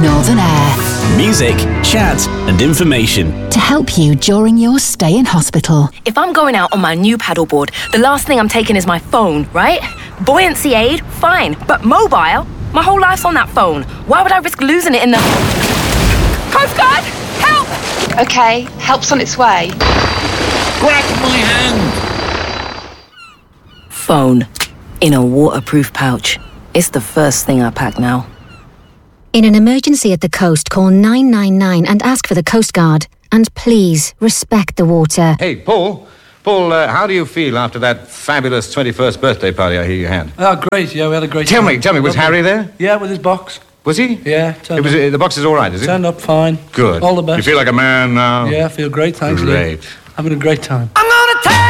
Northern Air. Music, chat and information. To help you during your stay in hospital. If I'm going out on my new paddleboard, the last thing I'm taking is my phone, right? Buoyancy aid, fine. But mobile? My whole life's on that phone. Why would I risk losing it in the... Coast Guard! Help! OK, help's on its way. Grab my hand! Phone. In a waterproof pouch. It's the first thing I pack now. In an emergency at the coast, call 999 and ask for the Coast Guard. And please, respect the water. Hey, Paul. Paul, how do you feel after that fabulous 21st birthday party I hear you had? Oh, great, yeah, we had a great Tell time. me, was Harry there? Yeah, with his box. Was he? Yeah, The box is all right, is it? Turned up fine. Good. All the best. You feel like a man now? Yeah, I feel great, thanks. Great. Having a great time.